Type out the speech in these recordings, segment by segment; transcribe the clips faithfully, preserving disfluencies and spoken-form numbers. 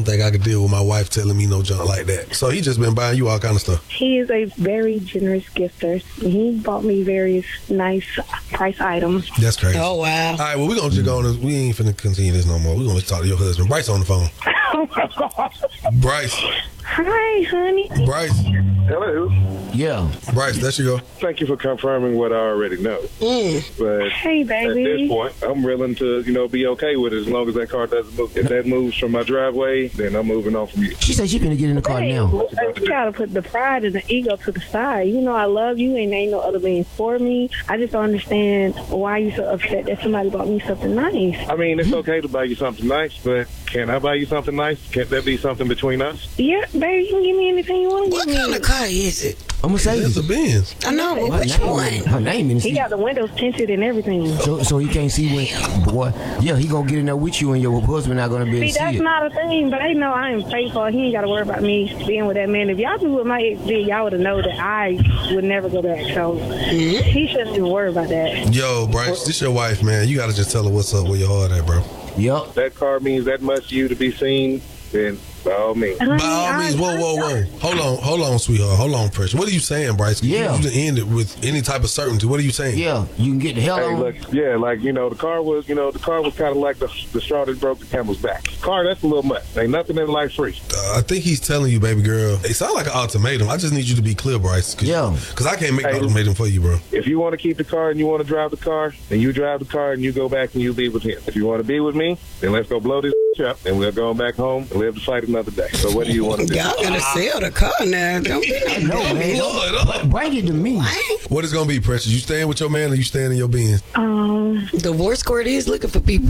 don't think I could deal with my wife telling me no junk like that. So he just been buying you all kind of stuff. He is a very generous gifter. He bought me various nice price items. That's crazy. Oh, wow. All right, well, we're going to just go on. We ain't finna continue this no more. We're going to talk to your husband. Bryce on the phone. Oh, my God. Bryce. Hi, honey. Bryce. Hello. Yeah. Bryce, there you go. Thank you for confirming what I already know. Mm. But hey, baby. at this point, I'm willing to, you know, be okay with it as long as that car doesn't move. If that moves from my driveway, then I'm moving on from you. She said she finna get in the car hey, now. You gotta put the pride and the ego to the side. You know I love you and ain't no other man for me. I just don't understand why you so upset that somebody bought me something nice. I mean, it's okay to buy you something nice, but can I buy you something nice? Can't that be something between us? Yeah, baby, you can give me anything you want to give me. What kind of car is it? I'm gonna say it's a Benz. I know, but her which name, one? Her name in the He seat. got the windows tinted and everything. So, so he can't see when, boy. Yeah, he gonna get in there with you, and your husband not gonna be able See, to see that's it. not a thing, but they know I am faithful. He ain't got to worry about me being with that man. If y'all knew what my ex did, y'all would have known that I would never go back. So Mm-hmm. he shouldn't even worry about that. Yo, Bryce, this your wife, man. You got to just tell her what's up with your heart at, bro. Yep. That car means that much to you to be seen, then by all means. Honey, By all I- means, whoa, whoa, whoa. Hold on, hold on, sweetheart. Hold on, Precious. What are you saying, Bryce? Yeah. You didn't end it with any type of certainty. What are you saying? Yeah, you can get the hell Hey, on. look, yeah, like, you know, the car was, you know, the car was kind of like the, the straw that broke the camel's back. Car, that's a little much. Ain't nothing in life free. Uh, I think he's telling you, baby girl. It sounds like an ultimatum. I just need you to be clear, Bryce. Cause, Yeah. Because I can't make Hey. an ultimatum for you, bro. If you want to keep the car and you want to drive the car, then you drive the car and you go back and you be with him. If you want to be with me, then let's go blow this up and we'll go back home and live to fight another day. So what do you want to do? Y'all gotta sell the car now. Don't be like No, man. Lord, Bring it to me. what is going to be, Precious? You staying with your man or you staying in your Benz? Um, Divorce court is looking for people.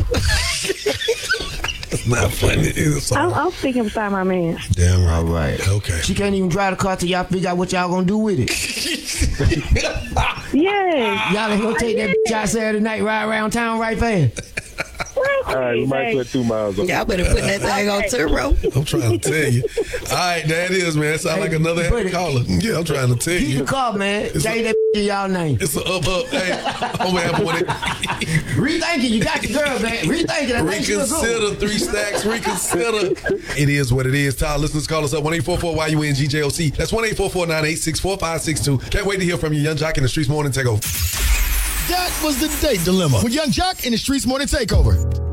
It's not funny. It's I'm, all I'm sticking beside my man. damn right. All right. Okay. She can't even drive the car till y'all figure out what y'all gonna do with it. Yes. Y'all ain't gonna take that bitch out Saturday night, ride around town right fast. All right, we might put two miles on. Y'all better put that thing on turbo. I'm trying to tell you. All right, that is, man. It sound like another happy buddy. caller. Yeah, I'm trying to tell Keep you. the car, man. It's Change that bitch in y'all name. It's an up, up. Hey, I'm going to have one. Rethink it. You got the girl, man. Rethink it. I think she was good. Reconsider three stacks. Reconsider. It is what it is. Tyler, listeners, call us up one eight four four Y U N G J O C. That's one eight four four nine eight six four five six two. Can't wait to hear from you, Young Jock in the Streets Morning Takeover. That was the date dilemma with Young Jock in the Streets Morning Takeover.